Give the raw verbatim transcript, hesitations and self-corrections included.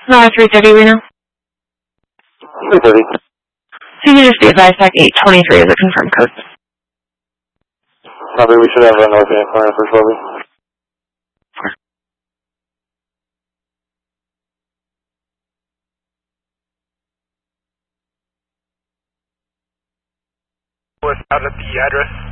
No, three thirty right now. three thirty. So you can just be advised back eight twenty-three is a confirmed code. Probably we should have a north end corner first lobby. What's out at the address?